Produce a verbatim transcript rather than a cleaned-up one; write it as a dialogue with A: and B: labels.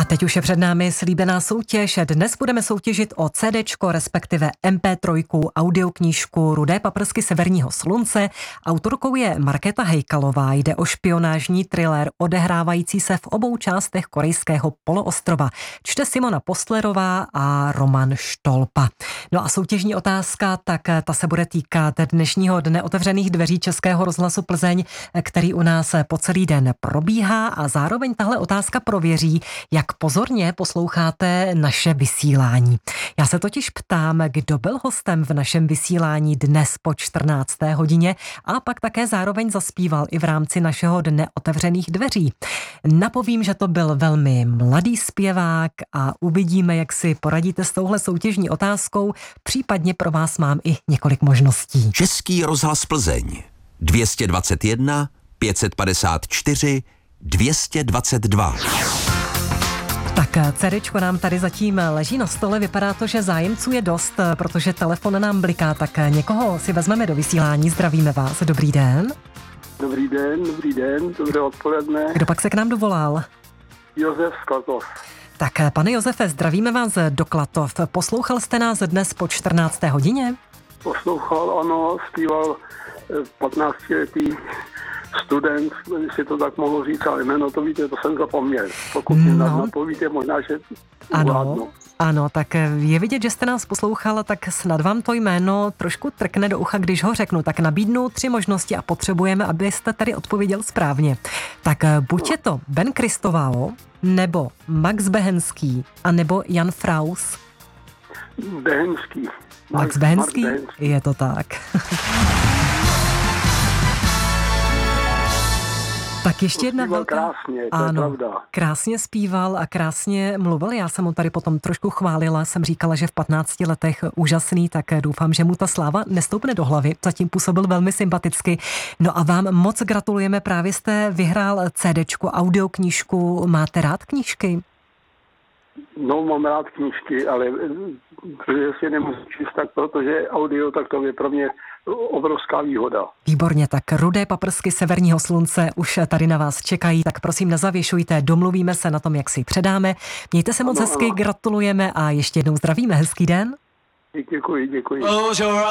A: A teď už je před námi slíbená soutěž. Dnes budeme soutěžit o CDčko, respektive em pé tři, audioknížku Rudé paprsky severního slunce. Autorkou je Markéta Hejkalová. Jde o špionážní thriller odehrávající se v obou částech korejského poloostrova. Čte Simona Postlerová a Roman Štolpa. No a soutěžní otázka, tak ta se bude týkat dnešního dne otevřených dveří Českého rozhlasu Plzeň, který u nás po celý den probíhá, a zároveň tahle otázka prověří, jak pozorně posloucháte naše vysílání. Já se totiž ptám, kdo byl hostem v našem vysílání dnes po čtrnácté hodině a pak také zároveň zaspíval i v rámci našeho dne otevřených dveří. Napovím, že to byl velmi mladý zpěvák a uvidíme, jak si poradíte s touhle soutěžní otázkou. Případně pro vás mám i několik možností.
B: Český rozhlas Plzeň dvě stě dvacet jedna, pět set padesát čtyři, dvě stě dvacet dva.
A: Tak CDčko nám tady zatím leží na stole, vypadá to, že zájemců je dost, protože telefon nám bliká, tak někoho si vezmeme do vysílání. Zdravíme vás, dobrý den.
C: Dobrý den, dobrý den, dobré odpoledne.
A: Kdo pak se k nám dovolal?
C: Josef z Klatov.
A: Tak pane Josefe, zdravíme vás do Klatov. Poslouchal jste nás dnes po čtrnácté hodině?
C: Poslouchal, ano, zpíval patnáctiletý student, si to tak mohl říct, ale jméno to víte, to jsem zapomněl. Pokud mě no. napovíte, možná, že
A: ano, ano, tak je vidět, že jste nás poslouchala, tak snad vám to jméno trošku trkne do ucha, když ho řeknu. Tak nabídnu tři možnosti a potřebujeme, abyste tady odpověděl správně. Tak buď je to Ben Kristovao, nebo Max Behenský, a nebo Jan Fraus.
C: Behenský.
A: Max,
C: Max
A: Behenský?
C: Max Behenský.
A: Je to tak. Tak ještě jedna velká...
C: krásně, to
A: ano,
C: je pravda.
A: Krásně zpíval a krásně mluvil. Já jsem mu tady potom trošku chválila, jsem říkala, že v patnácti letech úžasný, tak doufám, že mu ta sláva nestoupne do hlavy. Zatím působil velmi sympaticky. No a vám moc gratulujeme, právě jste vyhrál CDčko, audioknížku. Máte rád knížky?
C: No, mám rád knížky, ale protože si nemůžu číst, tak protože audio, tak to je pro mě obrovská výhoda.
A: Výborně, tak Rudé paprsky severního slunce už tady na vás čekají, tak prosím nezavěšujte, domluvíme se na tom, jak si předáme. Mějte se moc
C: ano,
A: hezky,
C: ano.
A: Gratulujeme a ještě jednou zdravíme, hezký den.
C: Děkuji, děkuji.